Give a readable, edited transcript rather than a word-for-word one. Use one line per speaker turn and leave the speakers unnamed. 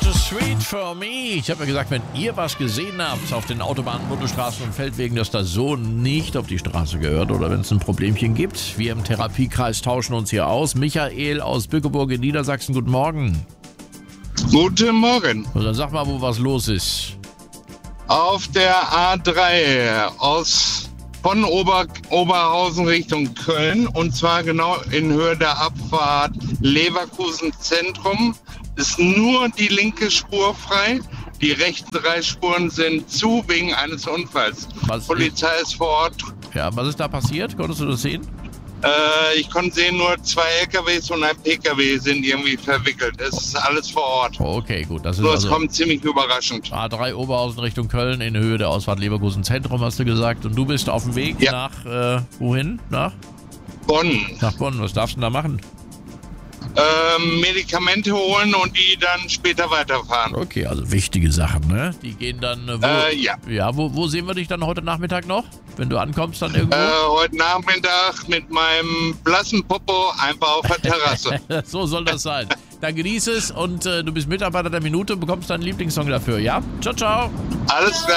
Too Sweet for Me. Ich habe ja gesagt, wenn ihr was gesehen habt auf den Autobahnen, Bundesstraßen und Feldwegen, dass das so nicht auf die Straße gehört oder wenn es ein Problemchen gibt. Wir im Therapiekreis tauschen uns hier aus. Michael aus Bückeburg in Niedersachsen, guten Morgen.
Guten Morgen.
Und dann sag mal, wo was los ist.
Auf der A3 von Oberhausen Richtung Köln und zwar genau in Höhe der Abfahrt Leverkusen Zentrum ist nur die linke Spur frei. Die rechten 3 Spuren sind zu wegen eines Unfalls. Polizei ist vor Ort.
Ja, was ist da passiert? Konntest du das sehen?
Ich konnte sehen, nur 2 LKWs und ein PKW sind irgendwie verwickelt. Es ist alles vor Ort.
Okay, gut. Das ist
so, es kommt ziemlich überraschend.
A3 Oberhausen Richtung Köln in Höhe der Ausfahrt Leverkusen Zentrum, hast du gesagt. Und du bist auf dem Weg nach, wohin? Nach
Bonn.
Nach Bonn. Was darfst du denn da machen?
Medikamente holen und die dann später weiterfahren.
Okay, also wichtige Sachen, ne? Die gehen dann,
ja.
Ja, wo sehen wir dich dann heute Nachmittag noch? Wenn du ankommst dann irgendwo?
Heute Nachmittag mit meinem blassen Popo einfach auf der Terrasse.
So soll das sein. Dann genieß es und du bist Mitarbeiter der Minute, bekommst deinen Lieblingssong dafür, ja? Ciao, ciao.
Alles klar.